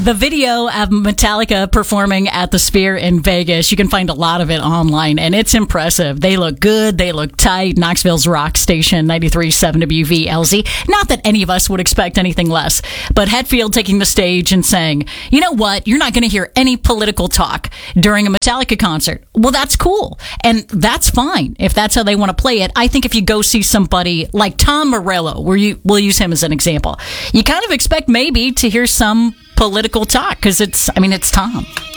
The video of Metallica performing at the Sphere in Vegas, you can find a lot of it online, and it's impressive. They look good. They look tight. Knoxville's rock station, 93.7 WVLZ. Not that any of us would expect anything less, but Hetfield taking the stage and saying, you know what? You're not going to hear any political talk during a Metallica concert. Well, that's cool, and that's fine if that's how they want to play it. I think if you go see somebody like Tom Morello, we'll use him as an example, you kind of expect maybe to hear some political talk because it's Tom.